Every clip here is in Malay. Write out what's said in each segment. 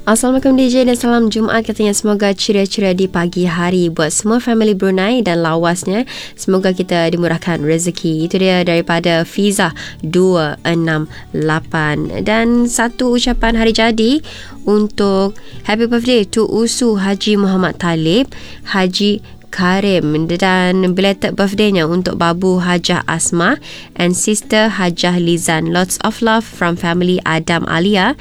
Assalamualaikum DJ dan salam Jumaat katanya. Semoga ceria-ceria di pagi hari buat semua family Brunei dan lawasnya. Semoga kita dimurahkan rezeki. Itu dia daripada Fiza 268. Dan satu ucapan hari jadi untuk happy birthday to Usu Haji Muhammad Talib, Haji Karim, dan belated birthday-nya untuk Babu Hajah Asma and sister Hajah Lizan. Lots of love from family Adam Alia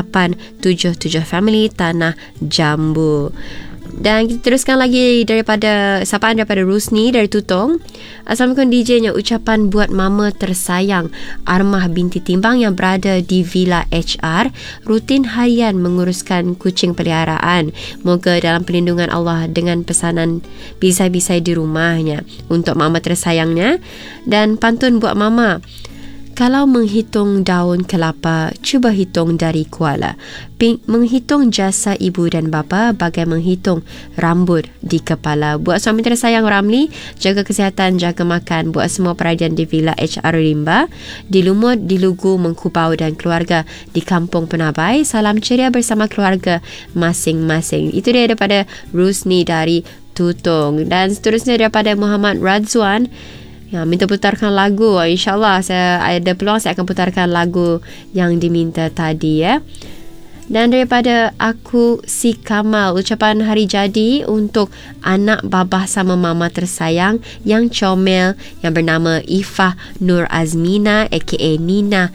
877 family Tanah Jambu. Dan kita teruskan lagi daripada sapaan daripada Rusni dari Tutong. Assalamualaikum DJ-nya, ucapan buat mama tersayang Armah binti Timbang yang berada di Villa HR, rutin harian menguruskan kucing peliharaan. Moga dalam perlindungan Allah dengan pesanan bisai-bisai di rumahnya untuk mama tersayangnya. Dan pantun buat mama, kalau menghitung daun kelapa, cuba hitung dari kuala. Menghitung jasa ibu dan bapa bagai menghitung rambut di kepala. Buat suami tersayang Ramli, jaga kesihatan, jaga makan. Buat semua perhatian di Villa HR Rimba, di Lumut, di Lugu, Mengkubau dan keluarga di Kampung Penabai. Salam ceria bersama keluarga masing-masing. Itu dia daripada Rusni dari Tutong. Dan seterusnya daripada Muhammad Razwan. Ya, minta putarkan lagu. InsyaAllah saya ada peluang, saya akan putarkan lagu yang diminta tadi ya. Dan daripada aku si Kamal, ucapan hari jadi untuk anak babah sama mama tersayang yang comel yang bernama Ifah Nur Azmina aka Nina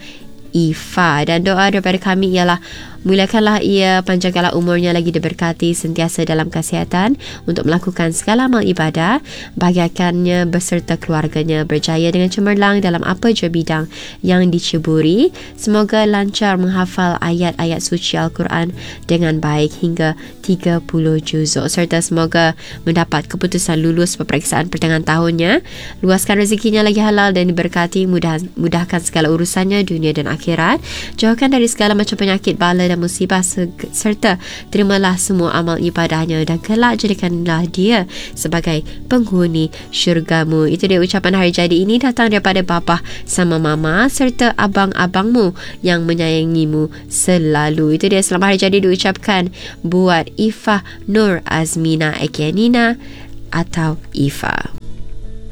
Ifa. Dan doa daripada kami ialah muliakanlah ia, panjangkanlah umurnya lagi diberkati, sentiasa dalam kesihatan untuk melakukan segala amal ibadah, bahagiakannya beserta keluarganya berjaya dengan cemerlang dalam apa jua bidang yang diceburi. Semoga lancar menghafal ayat-ayat suci Al-Quran dengan baik hingga 30 juzuk, serta semoga mendapat keputusan lulus peperiksaan pertengahan tahunnya. Luaskan rezekinya lagi halal dan diberkati, mudahkan segala urusannya dunia dan akhirat, jauhkan dari segala macam penyakit, bala dan musibah, serta terimalah semua amal ibadahnya dan kelak jadikanlah dia sebagai penghuni syurgamu. Itu dia ucapan hari jadi ini, datang daripada bapa sama mama serta abang-abangmu yang menyayangimu selalu. Itu dia, selamat hari jadi diucapkan buat Ifah Nur Azmina aka Nina atau Ifa.